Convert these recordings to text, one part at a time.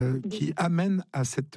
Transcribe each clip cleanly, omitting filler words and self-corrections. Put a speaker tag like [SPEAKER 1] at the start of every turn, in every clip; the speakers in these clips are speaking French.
[SPEAKER 1] qui amène à cette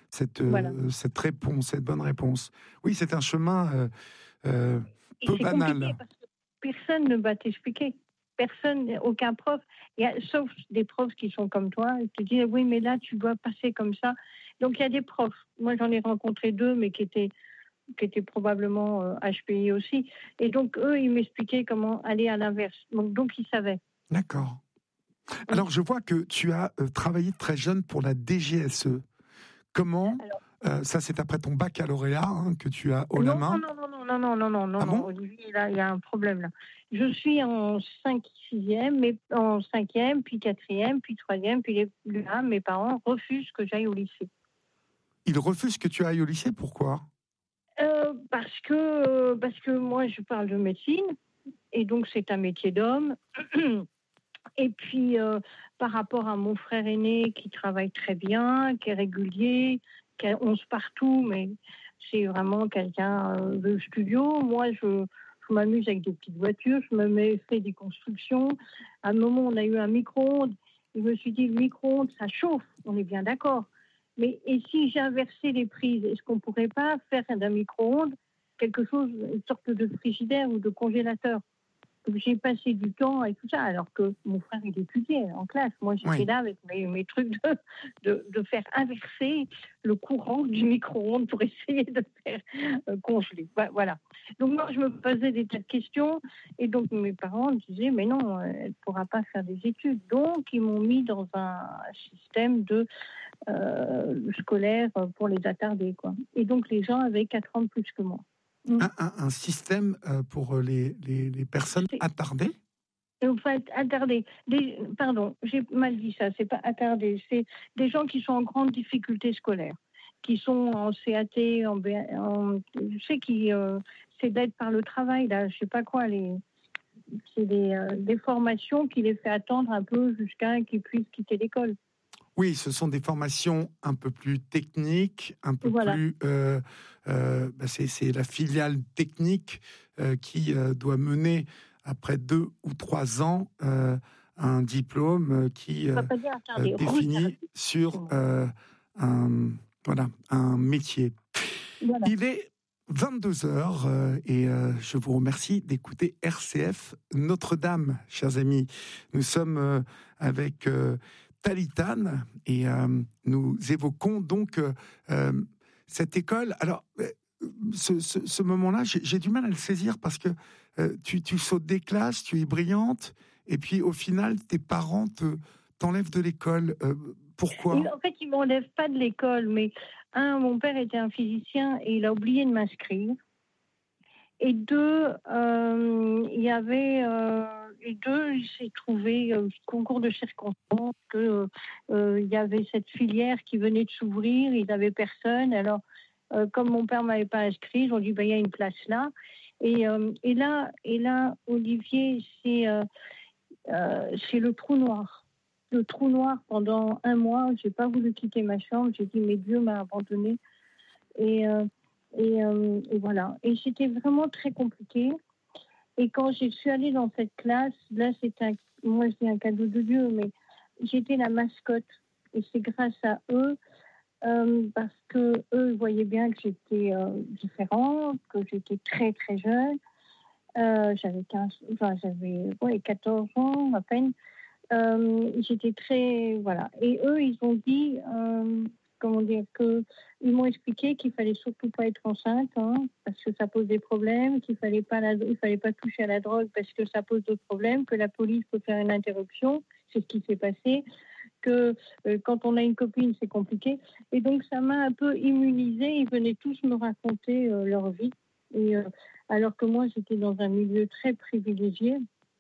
[SPEAKER 1] réponse, cette bonne réponse. Oui, c'est un chemin peu banal.
[SPEAKER 2] Parce que personne ne va t'expliquer. Personne, aucun prof, sauf des profs qui sont comme toi, ils te disent oui, mais là, tu dois passer comme ça. Donc, il y a des profs. Moi, j'en ai rencontré 2, mais qui étaient probablement HPI aussi. Et donc, eux, ils m'expliquaient comment aller à l'inverse. Donc ils savaient.
[SPEAKER 1] D'accord. Alors, je vois que tu as travaillé très jeune pour la DGSE. Comment ça, c'est après ton baccalauréat que tu as haut la main.
[SPEAKER 2] Non, Olivier, là, il y a un problème là. Je suis en 6e, mais en 5e, puis 4e, puis 3e, puis là, mes parents refusent que j'aille au lycée.
[SPEAKER 1] Ils refusent que tu ailles au lycée, pourquoi ?
[SPEAKER 2] Parce que moi, je parle de médecine, et donc c'est un métier d'homme. Et puis, par rapport à mon frère aîné qui travaille très bien, qui est régulier, qui a 11 partout, mais c'est vraiment quelqu'un de studio. Moi, je m'amuse avec des petites voitures, fait des constructions. À un moment, on a eu un micro-ondes. Je me suis dit, le micro-ondes, ça chauffe, on est bien d'accord. Mais et si j'inversais les prises, est-ce qu'on ne pourrait pas faire d'un micro-ondes quelque chose, une sorte de frigidaire ou de congélateur ? Donc, j'ai passé du temps et tout ça, alors que mon frère, il étudiait en classe. Moi, j'étais là avec mes trucs de faire inverser le courant du micro-ondes pour essayer de faire congeler. Voilà. Donc, moi, je me posais des tas de questions. Et donc, mes parents disaient, mais non, elle ne pourra pas faire des études. Donc, ils m'ont mis dans un système de scolaire pour les attardés, quoi. Et donc, les gens avaient 4 ans de plus que moi.
[SPEAKER 1] Un système pour les personnes attardées ?
[SPEAKER 2] En fait, attardées. Pardon, j'ai mal dit ça. C'est pas attardés. C'est des gens qui sont en grande difficulté scolaire, qui sont en CAT, je sais qui c'est d'aide par le travail là. Je sais pas quoi. C'est des formations qui les fait attendre un peu jusqu'à qu'ils puissent quitter l'école.
[SPEAKER 1] Oui, ce sont des formations un peu plus techniques, un peu plus. C'est la filiale technique qui doit mener après 2 ou 3 ans un diplôme qui définit sur un métier. Voilà. Il est 22h et je vous remercie d'écouter RCF Notre-Dame, chers amis. Nous sommes avec Talitane et nous évoquons donc cette école. Alors, ce moment-là, j'ai du mal à le saisir parce que tu sautes des classes, tu es brillante et puis au final, tes parents t'enlèvent de l'école. Pourquoi ?
[SPEAKER 2] En fait, ils ne m'enlèvent pas de l'école, mais mon père était un physicien et il a oublié de m'inscrire. Et 2, il s'est trouvé concours de circonstances que il y avait cette filière qui venait de s'ouvrir, il n'avait personne. Alors, comme mon père m'avait pas inscrit, ils ont dit il y a une place là. Et là, Olivier, c'est le trou noir. Le trou noir pendant 1 mois, j'ai pas voulu quitter ma chambre. J'ai dit mais Dieu m'a abandonnée. Et voilà. Et c'était vraiment très compliqué. Et quand je suis allée dans cette classe, là, moi, je dis un cadeau de Dieu, mais j'étais la mascotte. Et c'est grâce à eux, parce que eux voyaient bien que j'étais différente, que j'étais très, très jeune. J'avais 14 ans à peine. J'étais très... Voilà. Et eux, ils ont dit... ils m'ont expliqué qu'il fallait surtout pas être enceinte, parce que ça pose des problèmes, il fallait pas toucher à la drogue parce que ça pose d'autres problèmes, que la police peut faire une interruption, c'est ce qui s'est passé, que quand on a une copine, c'est compliqué. Et donc, ça m'a un peu immunisée. Ils venaient tous me raconter leur vie. Et, alors que moi, j'étais dans un milieu très privilégié.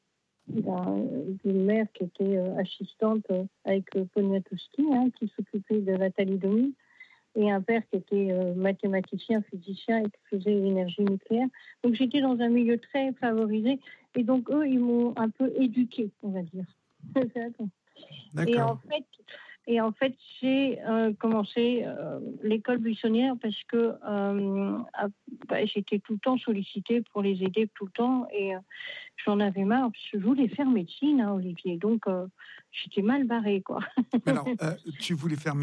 [SPEAKER 2] Une mère qui était assistante avec Poniatowski, qui s'occupait de la thalidomide, et un père qui était mathématicien, physicien et qui faisait l'énergie nucléaire. Donc j'étais dans un milieu très favorisé, et donc eux, ils m'ont un peu éduquée, on va dire.
[SPEAKER 1] D'accord.
[SPEAKER 2] Et en fait, Et en fait, j'ai commencé l'école buissonnière parce que j'étais tout le temps sollicitée pour les aider tout le temps et j'en avais marre parce que je voulais faire médecine, hein, Olivier. Donc, j'étais mal barrée, quoi.
[SPEAKER 1] Mais alors, tu voulais faire